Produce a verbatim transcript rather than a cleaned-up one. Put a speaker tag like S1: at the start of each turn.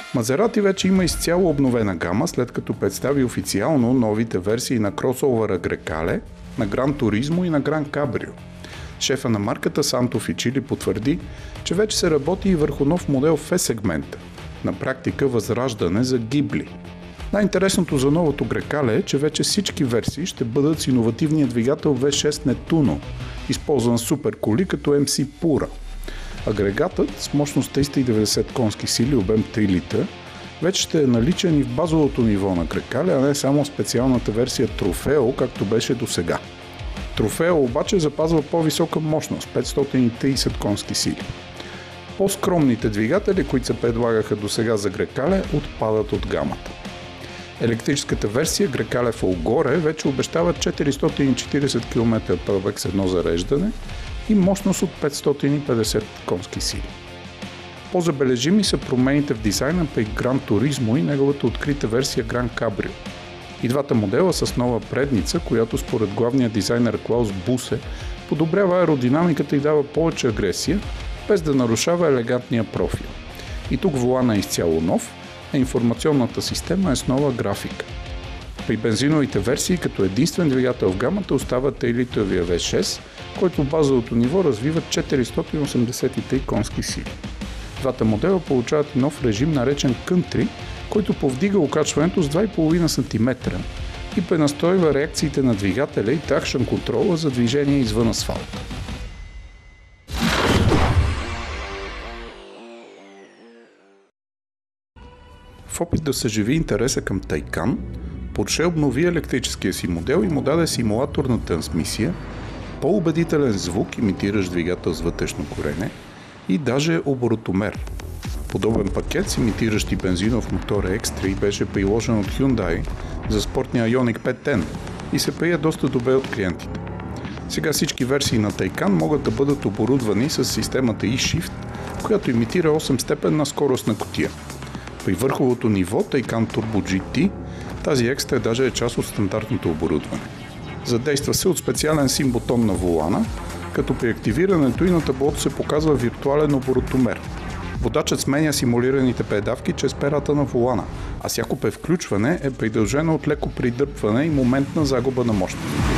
S1: Мазерати вече има изцяло обновена гама, след като представи официално новите версии на кросовъра Грекале, на Гран Туризмо и на Гран Кабрио. Шефа на марката Санто Фичили потвърди, че вече се работи и върху нов модел в E-сегмента, на практика възраждане за гибли. Най-интересното за новото Грекале е, че вече всички версии ще бъдат с иновативния двигател ви шест Nettuno, използван в суперколи като Ем Си Pura. Агрегатът с мощност триста и деветдесет конски сили, обем три литра, вече ще е наличен и в базовото ниво на Грекале, а не само в специалната версия Трофео, както беше досега. Трофео обаче запазва по-висока мощност – петстотин и тридесет конски сили. По-скромните двигатели, които се предлагаха досега за Грекале, отпадат от гамата. Електрическата версия Грекале Folgore вече обещава четиристотин и четиридесет километра пробег с едно зареждане и мощност от петстотин и петдесет конски сили. По-забележими са промените в дизайна при Гран Туризмо и неговата открита версия Гран Кабрио. И двата модела с нова предница, която според главния дизайнер Клаус Бусе подобрява аеродинамиката и дава повече агресия, без да нарушава елегантния профил. И тук волана е изцяло нов, а информационната система е с нова графика. При бензиновите версии като единствен двигател в гамата остава три литровия ви шест, който в базовото ниво развива четиристотин осемдесет и три конски сили. Двата модела получават и нов режим, наречен Country, който повдига окачването с два и половина сантиметра и пренастройва реакциите на двигателя и тракшън контрола за движение извън асфалта. В опит да съживи интереса към Taycan, Porsche обнови електрическия си модел и му даде симулаторна трансмисия, по-убедителен звук, имитиращ двигател с вътрешно горене и даже оборотомер. Подобен пакет с имитиращ и бензинов мотор Екс три беше приложен от Hyundai за спортния Ioniq пет ен и се прие доста добре от клиентите. Сега всички версии на Taycan могат да бъдат оборудвани с системата eShift, която имитира осемстепенна скоростна кутия. При върховото ниво Taycan Turbo Джи Ти тази екстра даже е част от стандартното оборудване. Задейства се от специален син бутон на волана, като при активирането и на таблото се показва виртуален оборотомер. Водачът сменя симулираните предавки чрез перата на волана, а всяко превключване е придружено от леко придърпване и моментна загуба на мощност.